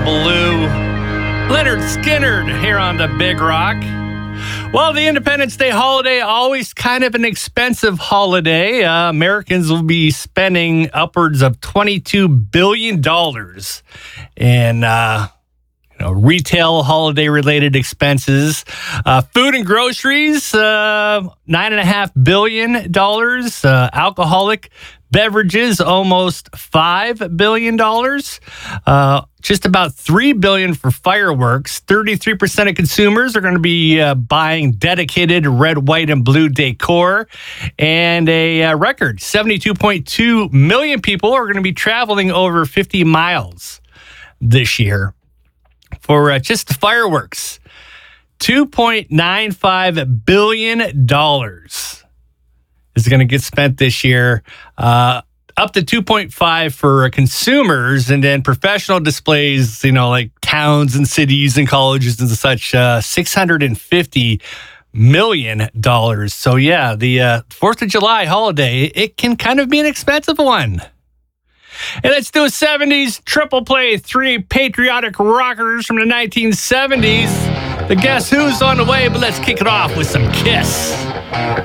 Blue. Leonard Skinner here on the Big Rock. Well, the Independence Day holiday, always kind of an expensive holiday. Americans will be spending upwards of $22 billion in retail holiday-related expenses. Food and groceries, $9.5 billion. Alcoholic beverages, almost $5 billion. Just about $3 billion for fireworks. 33% of consumers are going to be buying dedicated red, white, and blue decor. And a record 72.2 million people are going to be traveling over 50 miles this year for just the fireworks. $2.95 billion is going to get spent this year. Up to 2.5 for consumers, and then professional displays, like towns and cities and colleges and such, $650 million. So yeah, the 4th of July holiday, it can kind of be an expensive one. And let's do a 70s triple play, 3 patriotic rockers from the 1970s. The Guess Who's on the way, but let's kick it off with some Kiss.